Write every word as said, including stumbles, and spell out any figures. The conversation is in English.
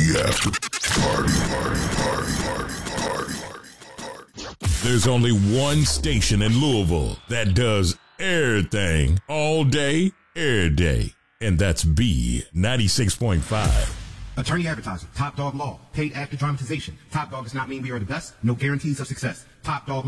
The after party, party, party, party, party, party, party. There's only one station in Louisville that does everything all day, every day, and that's B ninety-six point five. Attorney advertising, Top Dog Law, paid actor dramatization. Top Dog does not mean we are the best, no guarantees of success. Top Dog